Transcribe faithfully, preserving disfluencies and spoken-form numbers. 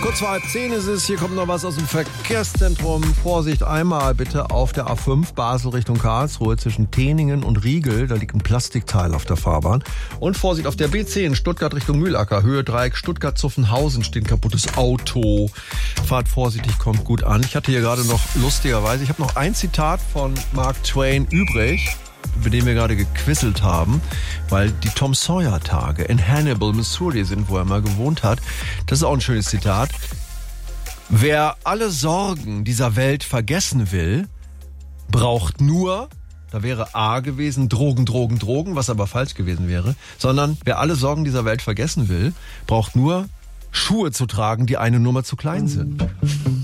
Kurz vor halb zehn ist es. Hier kommt noch was aus dem Verkehrszentrum. Vorsicht einmal bitte auf der A fünf Basel Richtung Karlsruhe zwischen Teningen und Riegel. Da liegt ein Plastikteil auf der Fahrbahn. Und Vorsicht auf der B zehn Stuttgart Richtung Mühlacker. Höhe Dreieck Stuttgart-Zuffenhausen steht ein kaputtes Auto. Fahrt vorsichtig, kommt gut an. Ich hatte hier gerade noch lustigerweise, ich habe noch ein Zitat von Mark Twain übrig, über den wir gerade gequisselt haben, weil die Tom Sawyer Tage in Hannibal, Missouri sind, wo er mal gewohnt hat. Das ist auch ein schönes Zitat. Wer alle Sorgen dieser Welt vergessen will, braucht nur, da wäre A gewesen, Drogen, Drogen, Drogen, was aber falsch gewesen wäre, sondern wer alle Sorgen dieser Welt vergessen will, braucht nur Schuhe zu tragen, die eine Nummer zu klein sind.